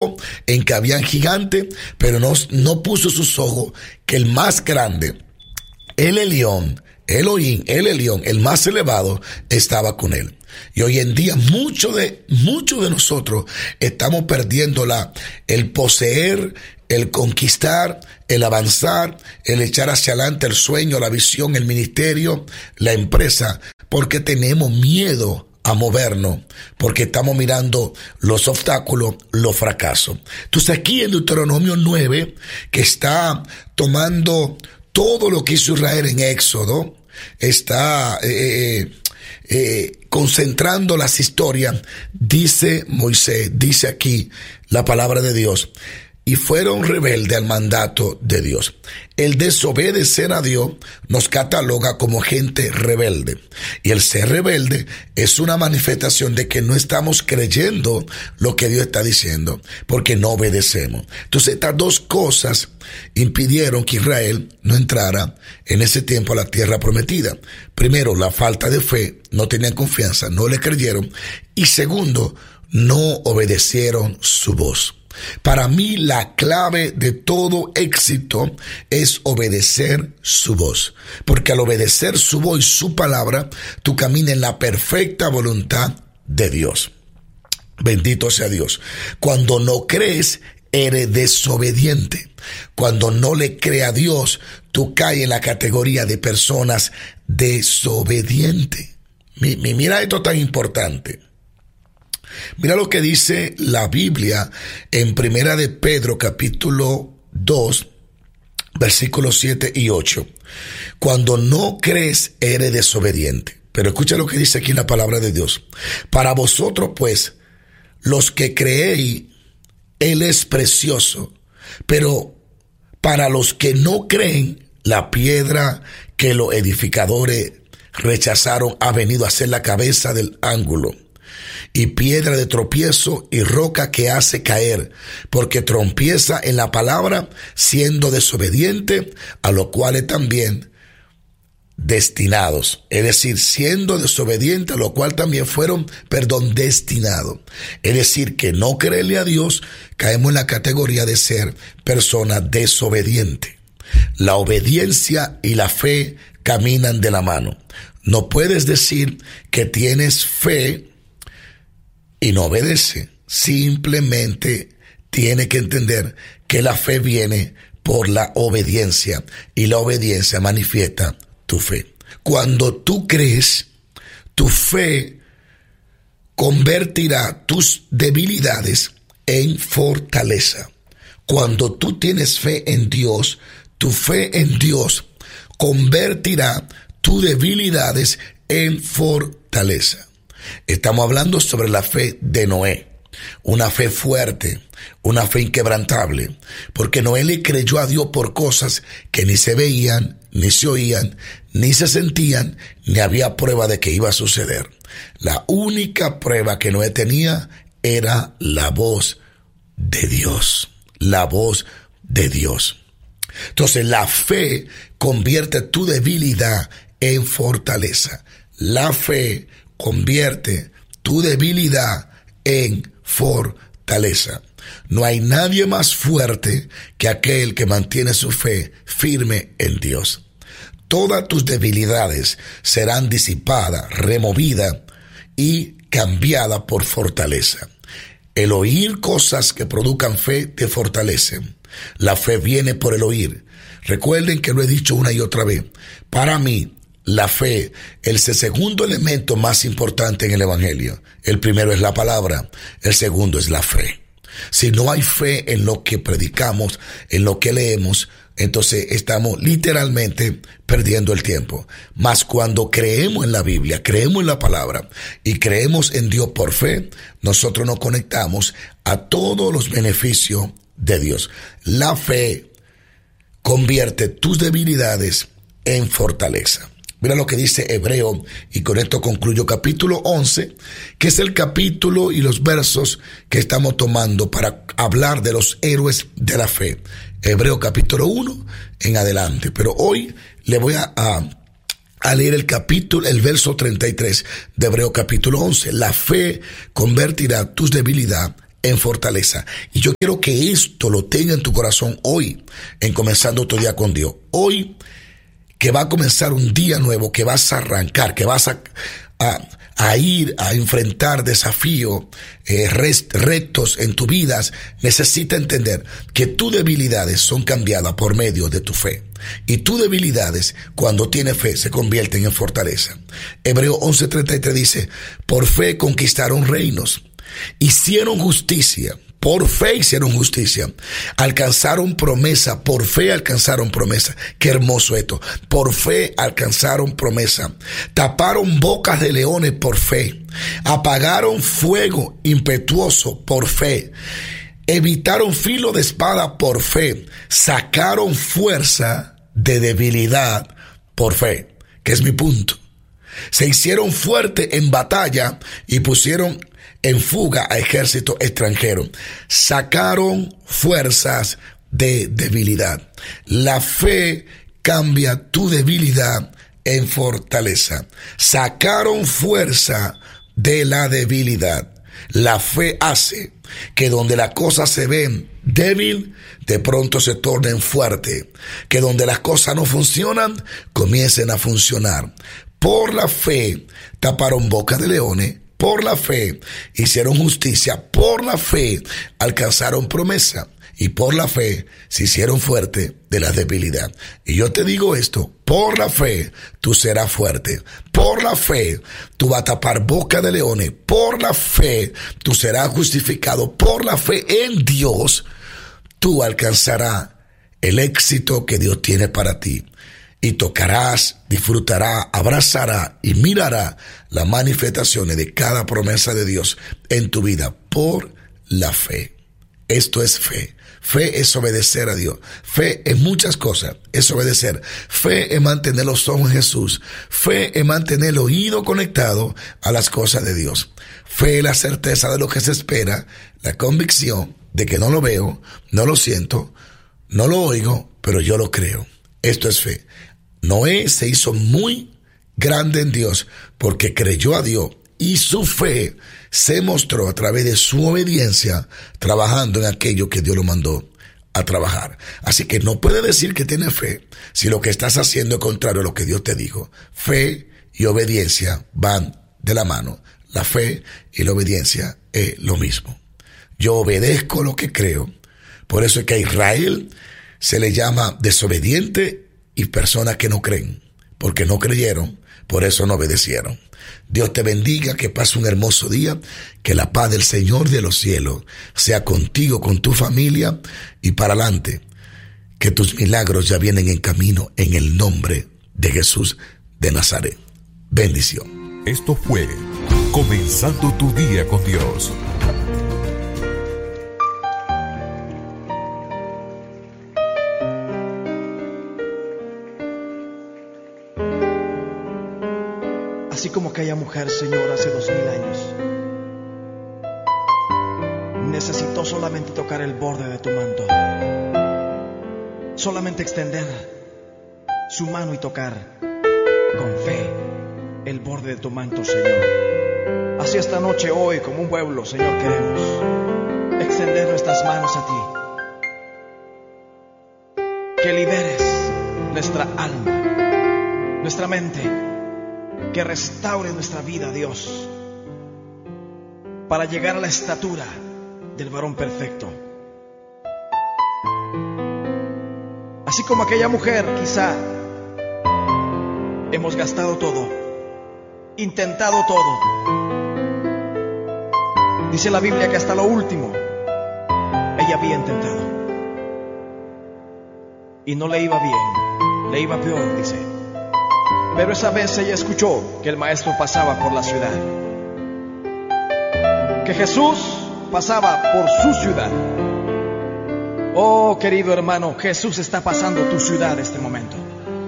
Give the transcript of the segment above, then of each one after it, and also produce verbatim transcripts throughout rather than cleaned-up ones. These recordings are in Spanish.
en que habían gigantes, pero no, no puso sus ojos que el más grande, el Elión, Elohim, el Elión, el más elevado, estaba con él. Y hoy en día muchos de, muchos de nosotros estamos perdiendo la, el poseer, el conquistar, el avanzar, el echar hacia adelante el sueño, la visión, el ministerio, la empresa, porque tenemos miedo a movernos, porque estamos mirando los obstáculos, los fracasos. Entonces aquí en Deuteronomio nueve, que está tomando todo lo que hizo Israel en Éxodo, está eh, eh, concentrando las historias, dice Moisés, dice aquí la palabra de Dios, y fueron rebeldes al mandato de Dios. El desobedecer a Dios nos cataloga como gente rebelde. Y el ser rebelde es una manifestación de que no estamos creyendo lo que Dios está diciendo, porque no obedecemos. Entonces estas dos cosas impidieron que Israel no entrara en ese tiempo a la tierra prometida. Primero, la falta de fe, no tenían confianza, no le creyeron. Y segundo, no obedecieron su voz. Para mí la clave de todo éxito es obedecer su voz, porque al obedecer su voz y su palabra, tú caminas en la perfecta voluntad de Dios. Bendito sea Dios. Cuando no crees, eres desobediente. Cuando no le crees a Dios, tú caes en la categoría de personas desobedientes. Mira esto tan importante. Mira lo que dice la Biblia en Primera de Pedro, capítulo dos, versículos siete y ocho. Cuando no crees, eres desobediente. Pero escucha lo que dice aquí en la palabra de Dios. Para vosotros, pues, los que creéis, Él es precioso. Pero para los que no creen, la piedra que los edificadores rechazaron ha venido a ser la cabeza del ángulo, y piedra de tropiezo y roca que hace caer, porque trompieza en la palabra, siendo desobediente, a lo cual también destinados. Es decir, siendo desobediente, a lo cual también fueron, perdón, destinados. Es decir, que no creerle a Dios, caemos en la categoría de ser personas desobedientes. La obediencia y la fe caminan de la mano. No puedes decir que tienes fe y no obedece. Simplemente tiene que entender que la fe viene por la obediencia, y la obediencia manifiesta tu fe. Cuando tú crees, tu fe convertirá tus debilidades en fortaleza. Cuando tú tienes fe en Dios, tu fe en Dios convertirá tus debilidades en fortaleza. Estamos hablando sobre la fe de Noé, una fe fuerte, una fe inquebrantable, porque Noé le creyó a Dios por cosas que ni se veían, ni se oían, ni se sentían, ni había prueba de que iba a suceder. La única prueba que Noé tenía era la voz de Dios, la voz de Dios. Entonces la fe convierte tu debilidad en fortaleza. La fe convierte tu debilidad en fortaleza. No hay nadie más fuerte que aquel que mantiene su fe firme en Dios. Todas tus debilidades serán disipadas, removidas y cambiadas por fortaleza. El oír cosas que produzcan fe te fortalecen. La fe viene por el oír. Recuerden que lo he dicho una y otra vez. Para mí, la fe es el segundo elemento más importante en el evangelio. El primero es la palabra, el segundo es la fe. Si no hay fe en lo que predicamos, en lo que leemos, entonces estamos literalmente perdiendo el tiempo. Mas cuando creemos en la Biblia, creemos en la palabra y creemos en Dios por fe, nosotros nos conectamos a todos los beneficios de Dios. La fe convierte tus debilidades en fortaleza. Mira lo que dice Hebreo, y con esto concluyo capítulo once, que es el capítulo y los versos que estamos tomando para hablar de los héroes de la fe. Hebreo capítulo uno en adelante. Pero hoy le voy a, a, a leer el capítulo, el verso treinta y tres de Hebreo capítulo once. La fe convertirá tus debilidades en fortaleza. Y yo quiero que esto lo tenga en tu corazón hoy, en comenzando tu día con Dios. Hoy, que va a comenzar un día nuevo, que vas a arrancar, que vas a, a, a ir a enfrentar desafíos, eh, retos en tu vida, necesita entender que tus debilidades son cambiadas por medio de tu fe. Y tus debilidades, cuando tienes fe, se convierten en fortaleza. Hebreo once treinta y tres dice, por fe conquistaron reinos, hicieron justicia. Por fe hicieron justicia, alcanzaron promesa, por fe alcanzaron promesa. Qué hermoso esto. Por fe alcanzaron promesa. Taparon bocas de leones por fe. Apagaron fuego impetuoso por fe. Evitaron filo de espada por fe. Sacaron fuerza de debilidad por fe. Que es mi punto. Se hicieron fuertes en batalla y pusieron en fuga a ejército extranjero. Sacaron fuerzas de debilidad. La fe cambia tu debilidad en fortaleza. Sacaron fuerza de la debilidad. La fe hace que donde las cosas se ven débil, de pronto se tornen fuertes. Que donde las cosas no funcionan, comiencen a funcionar. Por la fe taparon boca de leones. Por la fe hicieron justicia, por la fe alcanzaron promesa y por la fe se hicieron fuertes de la debilidad. Y yo te digo esto, por la fe tú serás fuerte, por la fe tú vas a tapar boca de leones, por la fe tú serás justificado, por la fe en Dios tú alcanzarás el éxito que Dios tiene para ti. Y tocarás, disfrutarás, abrazarás y mirarás las manifestaciones de cada promesa de Dios en tu vida por la fe. Esto es fe. Fe es obedecer a Dios. Fe es muchas cosas. Es obedecer. Fe es mantener los ojos en Jesús. Fe es mantener el oído conectado a las cosas de Dios. Fe es la certeza de lo que se espera, la convicción de que no lo veo, no lo siento, no lo oigo, pero yo lo creo. Esto es fe. Noé se hizo muy grande en Dios porque creyó a Dios y su fe se mostró a través de su obediencia trabajando en aquello que Dios lo mandó a trabajar. Así que no puedes decir que tienes fe si lo que estás haciendo es contrario a lo que Dios te dijo. Fe y obediencia van de la mano. La fe y la obediencia es lo mismo. Yo obedezco lo que creo. Por eso es que a Israel se le llama desobediente y personas que no creen, porque no creyeron, por eso no obedecieron. Dios te bendiga, que pase un hermoso día, que la paz del Señor de los cielos sea contigo, con tu familia y para adelante, que tus milagros ya vienen en camino en el nombre de Jesús de Nazaret. Bendición. Esto fue Comenzando tu Día con Dios. Así como aquella mujer, Señor, hace dos mil años, necesitó solamente tocar el borde de tu manto, solamente extender su mano y tocar con fe el borde de tu manto, Señor. Así esta noche, hoy, como un pueblo, Señor, queremos extender nuestras manos a ti, que liberes nuestra alma, nuestra mente, que restaure nuestra vida, Dios, para llegar a la estatura del varón perfecto. Así como aquella mujer, quizá hemos gastado todo, intentado todo. Dice la Biblia que hasta lo último ella había intentado y no le iba bien, le iba peor, dice. Pero esa vez ella escuchó que el maestro pasaba por la ciudad, que Jesús pasaba por su ciudad. Oh, querido hermano, Jesús está pasando tu ciudad este momento.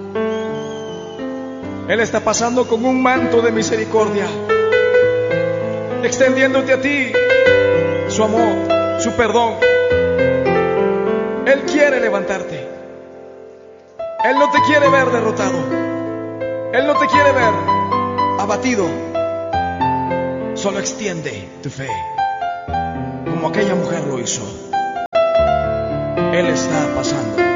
Él está pasando con un manto de misericordia, extendiéndote a ti su amor, su perdón. Él quiere levantarte. Él no te quiere ver derrotado. Él no te quiere ver abatido. Solo extiende tu fe. como aquella mujer lo hizo. Él está pasando.